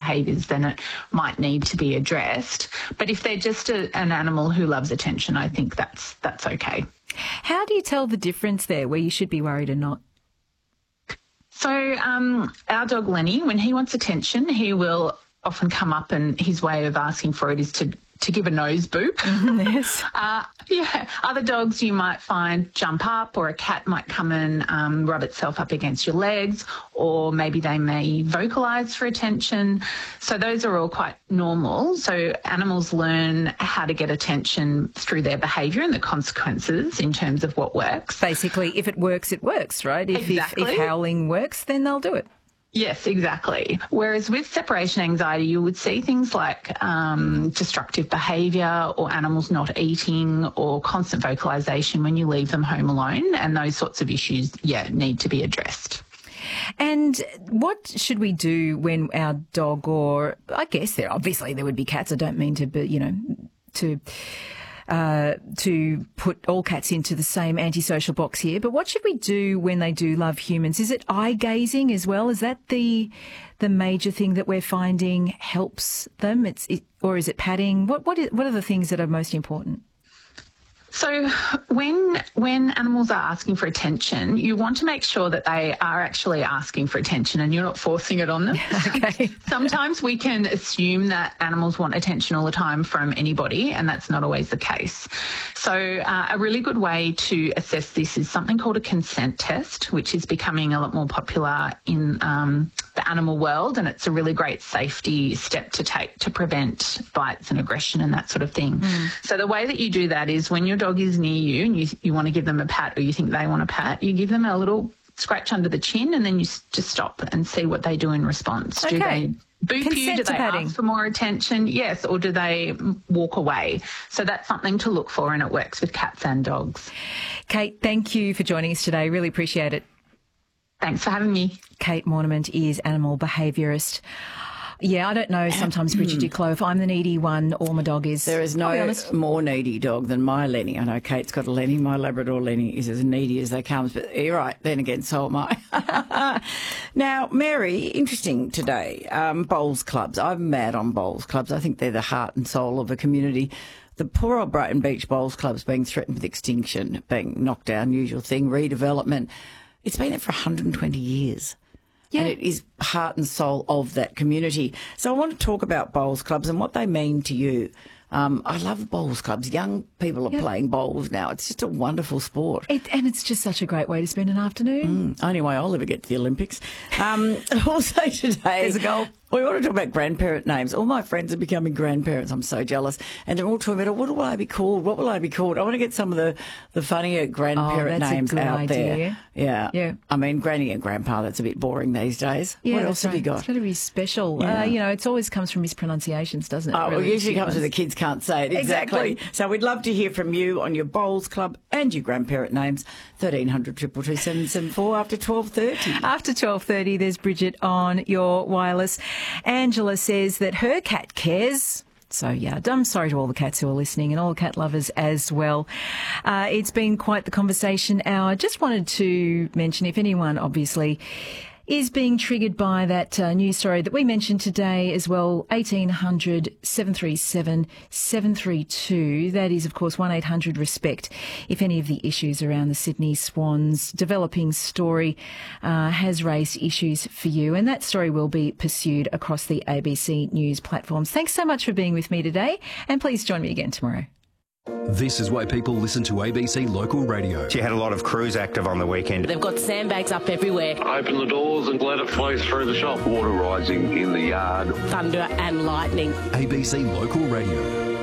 behaviours, then it might need to be addressed. But if they're just an animal who loves attention, I think that's okay. How do you tell the difference there where you should be worried and not? So our dog Lenny, when he wants attention, he will often come up, and his way of asking for it is to give a nose boop. Yes. Other dogs you might find jump up, or a cat might come and rub itself up against your legs, or maybe they may vocalise for attention. So those are all quite normal. So animals learn how to get attention through their behaviour and the consequences in terms of what works. Basically, if it works, right? Exactly. If howling works, then they'll do it. Yes, exactly. Whereas with separation anxiety, you would see things like destructive behaviour, or animals not eating, or constant vocalisation when you leave them home alone, and those sorts of issues, need to be addressed. And what should we do when our dog, or I guess there would be cats, I don't mean to, but, to put all cats into the same antisocial box here, but what should we do when they do love humans? Is it eye gazing as well? Is that the major thing that we're finding helps them? Or is it patting? What are the things that are most important? So when animals are asking for attention, you want to make sure that they are actually asking for attention and you're not forcing it on them. Okay. Sometimes we can assume that animals want attention all the time from anybody, and that's not always the case. So a really good way to assess this is something called a consent test, which is becoming a lot more popular in the animal world, and it's a really great safety step to take to prevent bites and aggression and that sort of thing. So the way that you do that is when your dog is near you and you want to give them a pat, or you think they want a pat, you give them a little scratch under the chin, and then you just stop and see what they do in response. Okay. Do they boop Consent you? Do they patting. ask for more attention? Yes. Or do they walk away? So that's something to look for, and it works with cats and dogs. Kate, thank you for joining us today. Really appreciate it. Thanks for having me. Kate Mornement is animal behaviourist. Yeah, I don't know sometimes, Bridget Duclos, if I'm the needy one or my dog is. There is no more needy dog than my Lenny. I know Kate's got a Lenny. My Labrador Lenny is as needy as they come. But you're right, then again, so am I. Now, Mary, interesting today, bowls clubs. I'm mad on bowls clubs. I think they're the heart and soul of a community. The poor old Brighton Beach bowls club's being threatened with extinction, being knocked down, usual thing, redevelopment. It's been there for 120 years. Yeah. And it is heart and soul of that community. So I want to talk about bowls clubs and what they mean to you. I love bowls clubs. Young people are playing bowls now. It's just a wonderful sport. And it's just such a great way to spend an afternoon. Only way I'll ever get to the Olympics. Also today... There's a goal. We want to talk about grandparent names. All my friends are becoming grandparents. I'm so jealous. And they're all talking about, what will I be called? What will I be called? I want to get some of the funnier grandparent names out there. Yeah. I mean, Granny and Grandpa, that's a bit boring these days. Yeah, what else have you got? It's got to be special. Yeah. It always comes from mispronunciations, doesn't it? Oh, really? It usually comes with the kids can't say it. Exactly. So we'd love to hear from you on your bowls club and your grandparent names. 1300 222 774 after 12:30. After 12:30, there's Bridget on your wireless. Angela says that her cat cares. So, yeah, I'm sorry to all the cats who are listening and all the cat lovers as well. It's been quite the conversation hour. Just wanted to mention, if anyone obviously is being triggered by that news story that we mentioned today as well, 1800 737 732. That is, of course, 1-800-RESPECT. If any of the issues around the Sydney Swans developing story has raised issues for you, and that story will be pursued across the ABC News platforms. Thanks so much for being with me today, and please join me again tomorrow. This is why people listen to ABC Local Radio. She had a lot of crews active on the weekend. They've got sandbags up everywhere. Open the doors and let it flow through the shop. Water rising in the yard. Thunder and lightning. ABC Local Radio.